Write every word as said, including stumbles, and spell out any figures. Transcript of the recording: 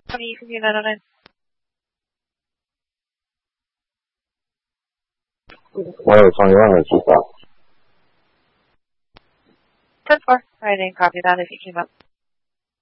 Tony from U nine oh nine. one oh twenty-one or two south? ten four. I didn't copy that if you came up.